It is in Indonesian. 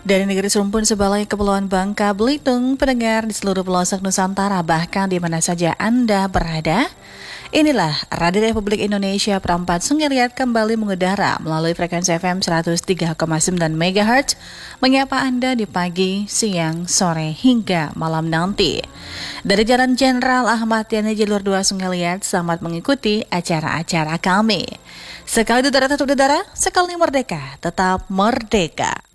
Dari negeri serumpun sebalai Kepulauan Bangka Belitung, pendengar di seluruh pelosok Nusantara, bahkan di mana saja Anda berada, inilah Radio Republik Indonesia Perempat Sungai Liat kembali mengudara melalui frekuensi FM 103,9 MHz, menyapa Anda di pagi, siang, sore, hingga malam nanti. Dari Jalan Jenderal Ahmad Yani Jalur 2 Sungai Liat, selamat mengikuti acara-acara kami. Sekali udara tetap udara, sekali merdeka tetap merdeka.